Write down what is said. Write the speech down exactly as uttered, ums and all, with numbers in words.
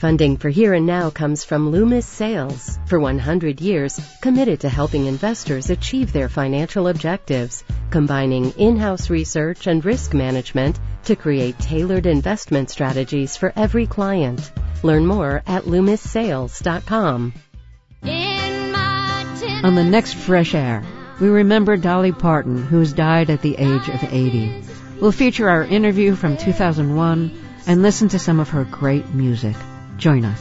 Funding for Here and Now comes from Loomis Sales. For one hundred years, committed to helping investors achieve their financial objectives, combining in-house research and risk management to create tailored investment strategies for every client. Learn more at loomis sales dot com. On the next Fresh Air, we remember Dolly Parton, who has died at the age of eighty. We'll feature our interview from two thousand one and listen to some of her great music. Join us.